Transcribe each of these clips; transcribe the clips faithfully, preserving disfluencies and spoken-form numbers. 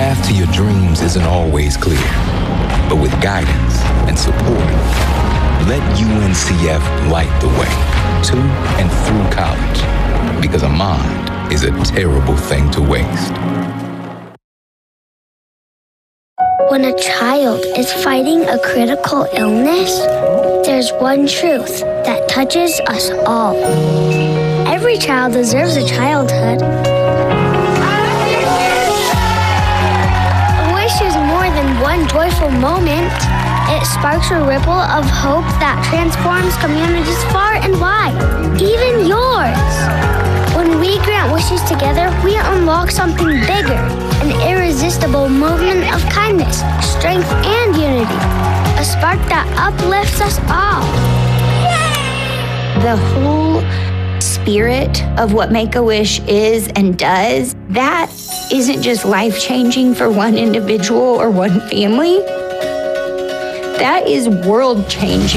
path to your dreams isn't always clear, but with guidance and support, let U N C F light the way to and through college, because a mind is a terrible thing to waste. When a child is fighting a critical illness, there's one truth that touches us all. Every child deserves a childhood. A wish is more than one joyful moment. It sparks a ripple of hope that transforms communities far and wide, even yours. When we grant wishes together, we unlock something bigger, an irresistible movement of kindness, strength, and unity. A spark that uplifts us all. The whole spirit of what Make-A-Wish is and does, that isn't just life-changing for one individual or one family. That is world-changing.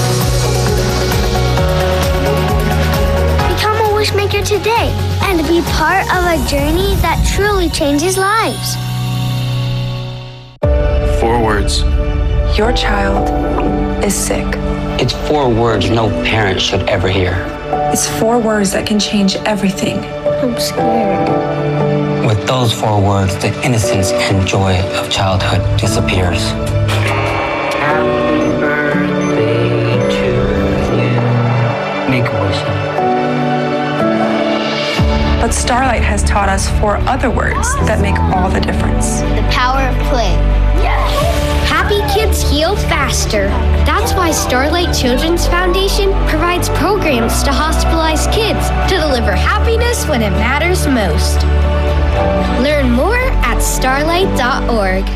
Become a Wishmaker today and be part of a journey that truly changes lives. Four words. Your child is sick. It's four words no parent should ever hear. It's four words that can change everything. I'm scared. With those four words, the innocence and joy of childhood disappears. Happy birthday to you. Make-A-Wish. But Starlight has taught us four other words that make all the difference. The power of play. Happy kids heal faster. That's why Starlight Children's Foundation provides programs to hospitalized kids to deliver happiness when it matters most. Learn more at starlight dot org.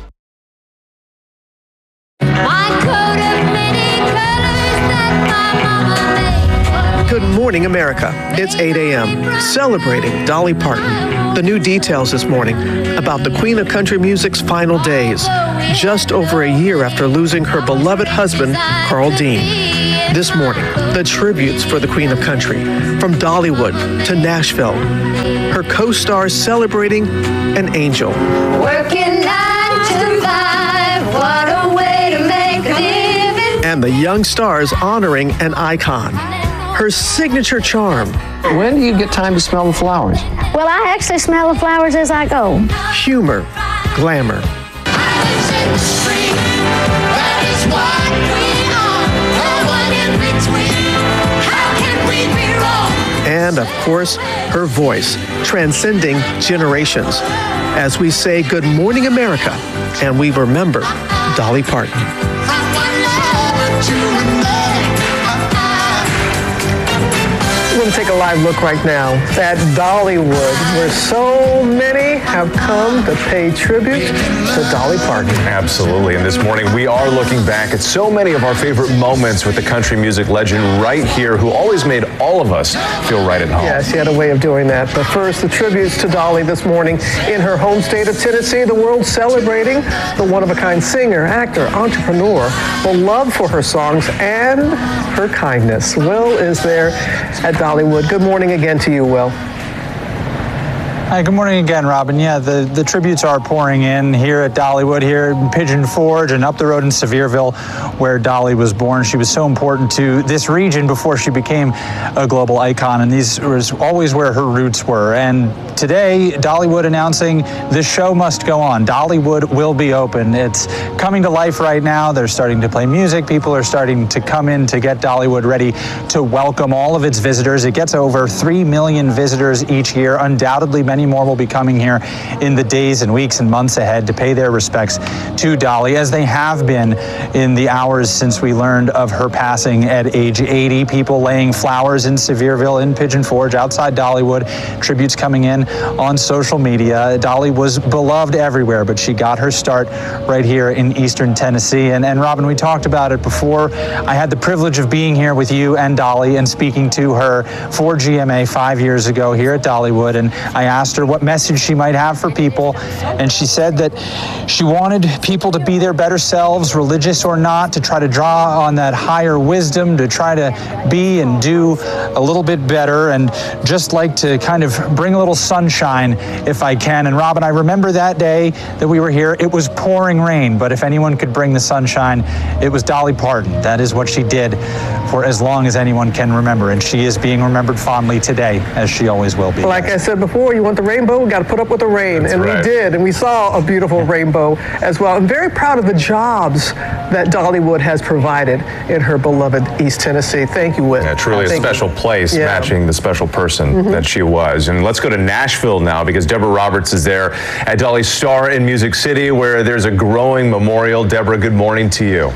My coat of many colors that my mama made. Good morning, America. It's eight a.m. celebrating Dolly Parton. The new details this morning about the Queen of Country Music's final days, just over a year after losing her beloved husband, Carl Dean. This morning, the tributes for the Queen of Country, from Dollywood to Nashville. Her co-stars celebrating an angel. Working nine to five, what a way to make a living. And the young stars honoring an icon. Her signature charm. When do you get time to smell the flowers? Well, I actually smell the flowers as I go. Humor, glamour. And, of course, her voice, transcending generations. As we say, Good Morning, America, and we remember Dolly Parton. We're going to take a live look right now at Dollywood, where so many have come to pay tribute to Dolly Parton. Absolutely. And this morning, we are looking back at so many of our favorite moments with the country music legend right here, who always made all of us feel right at home. Yeah, she had a way of doing that. But first, the tributes to Dolly this morning in her home state of Tennessee. The world celebrating the one-of-a-kind singer, actor, entrepreneur, beloved for her songs and her kindness. Will is there at Dollywood. Good morning again to you, Will. Hi, good morning again, Robin. Yeah, the, the tributes are pouring in here at Dollywood, here in Pigeon Forge and up the road in Sevierville, where Dolly was born. She was so important to this region before she became a global icon, and these was always where her roots were. And today, Dollywood announcing the show must go on. Dollywood will be open. It's coming to life right now. They're starting to play music. People are starting to come in to get Dollywood ready to welcome all of its visitors. It gets over three million visitors each year. Undoubtedly, many more will be coming here in the days and weeks and months ahead to pay their respects to Dolly, as they have been in the hours since we learned of her passing at age eighty. People laying flowers in Sevierville, in Pigeon Forge, outside Dollywood. Tributes coming in on social media. Dolly was beloved everywhere, but she got her start right here in Eastern Tennessee. And, and Robin, we talked about it before. I had the privilege of being here with you and Dolly and speaking to her for G M A five years ago here at Dollywood, and I asked asked her what message she might have for people, and she said that she wanted people to be their better selves, religious or not, to try to draw on that higher wisdom, to try to be and do a little bit better, and just like to kind of bring a little sunshine if I can. And Robin, I remember that day that we were here, it was pouring rain, but if anyone could bring the sunshine, it was Dolly Parton. That is what she did for as long as anyone can remember, and she is being remembered fondly today, as she always will be. Like I said before, you want the rainbow, we got to put up with the rain. That's and right. We did, and we saw a beautiful rainbow as well. I'm very proud of the jobs that Dollywood has provided in her beloved East Tennessee. Thank you, Whit. Yeah, truly a special you. place, yeah. matching the special person mm-hmm. that she was. And let's go to Nashville now, because Deborah Roberts is there at Dolly's Star in Music City, where there's a growing memorial. Deborah, good morning to you.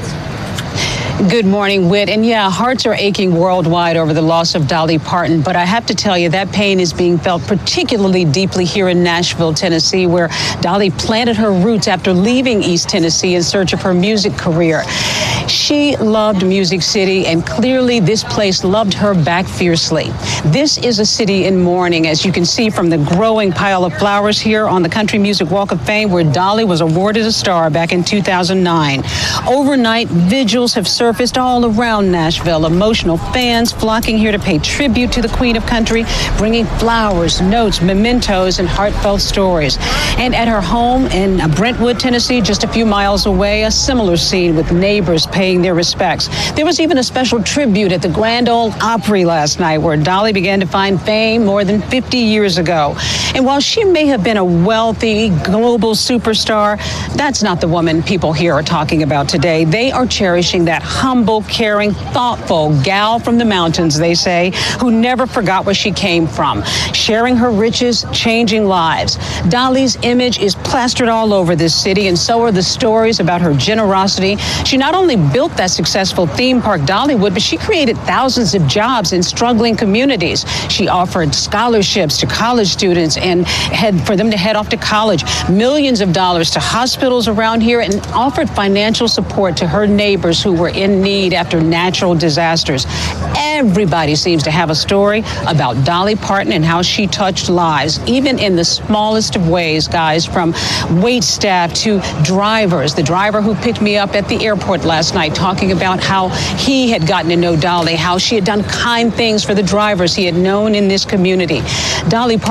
Good morning, Whit. And yeah, hearts are aching worldwide over the loss of Dolly Parton. But I have to tell you, that pain is being felt particularly deeply here in Nashville, Tennessee, where Dolly planted her roots after leaving East Tennessee in search of her music career. She loved Music City, and clearly this place loved her back fiercely. This is a city in mourning, as you can see from the growing pile of flowers here on the Country Music Walk of Fame, where Dolly was awarded a star back in two thousand nine. Overnight, vigils have surfaced all around Nashville. Emotional fans flocking here to pay tribute to the Queen of Country, bringing flowers, notes, mementos, and heartfelt stories. And at her home in Brentwood, Tennessee, just a few miles away, a similar scene with neighbors paying their respects. There was even a special tribute at the Grand Ole Opry last night, where Dolly began to find fame more than fifty years ago. And while she may have been a wealthy global superstar, that's not the woman people here are talking about today. They are cherishing that humble, caring, thoughtful gal from the mountains, they say, who never forgot where she came from, sharing her riches, changing lives. Dolly's image is plastered all over this city, and so are the stories about her generosity. She not only built that successful theme park, Dollywood, but she created thousands of jobs in struggling communities. She offered scholarships to college students and had for them to head off to college, millions of dollars to hospitals around here, and offered financial support to her neighbors who were in need after natural disasters. Everybody seems to have a story about Dolly Parton and how she touched lives, even in the smallest of ways, guys, from wait staff to drivers. The driver who picked me up at the airport last night, talking about how he had gotten to know Dolly, how she had done kind things for the drivers he had known in this community. Dolly Parton